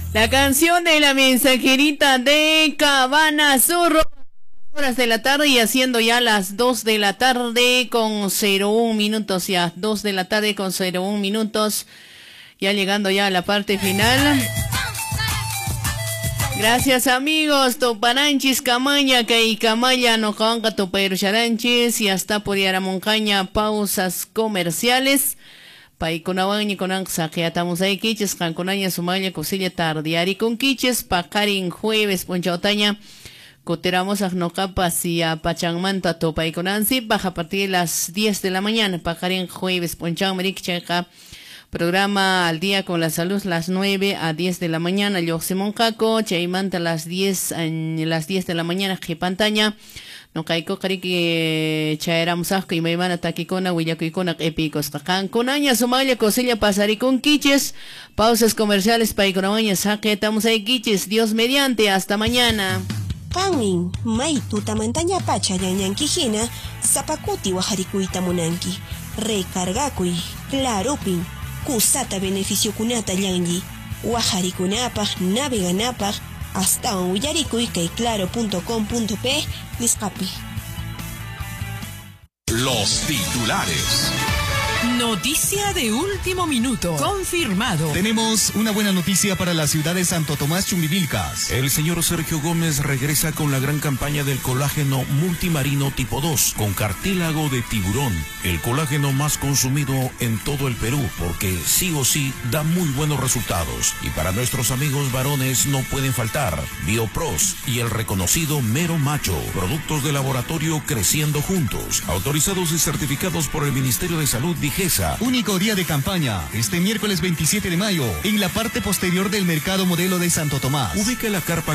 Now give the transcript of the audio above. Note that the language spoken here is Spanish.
La canción de la mensajerita de Cabana Zorro. Horas de la tarde y haciendo ya las 2 de la tarde con 01 minutos ya. 2 de la tarde con 01 minutos. Ya llegando ya a la parte final. Gracias amigos, Toparanchis, Camaña, Kay Camaya, no canca Topaircharanchis y hasta por Yaramoncaña, pausas comerciales. Paikunawañi con saqueatamos ahí quiches, canconaña, Sumaya, Cosilla, Tardiari con quiches, Pacarin, jueves, Ponchautaña, Coteramos a Nocapas y a Pachangmanta, Topaiconansi, baja a partir de las 10 de la mañana, Pacarin, jueves, Ponchangmeric, Checa. Programa al día con la salud, las 9 a 10 de la mañana, Yoximoncaco, Chaimanta las 10 de la mañana, Jipantaña, no caico carique chaeramsasco y maimana taquicona, huillacuicona, epicos, Cancunaya, Somalia, Cosilla, Pasari con quiches, pausas comerciales, Paiconaña, saque, estamos ahí quiches, Dios mediante, hasta mañana. Kamin, Mai tutamantaña pacha yanyanquijina, Zapacuti Wajarikuita Monanki, Recargacui, Claropin. Kusata beneficio kunata yangi, Wajarikunapaj, naveganapaj, hasta un willarikuy kay claro.com.p, Liscapi. Los titulares. Noticia de último minuto. Confirmado. Tenemos una buena noticia para la ciudad de Santo Tomás, Chumbivilcas. El señor Sergio Gómez regresa con la gran campaña del colágeno multimarino tipo 2 con cartílago de tiburón. El colágeno más consumido en todo el Perú porque sí o sí da muy buenos resultados. Y para nuestros amigos varones no pueden faltar Biopros y el reconocido Mero Macho. Productos de laboratorio creciendo juntos. Autorizados y certificados por el Ministerio de Salud Digesa. Único día de campaña, este miércoles 27 de mayo, en la parte posterior del Mercado Modelo de Santo Tomás. Ubica la carpa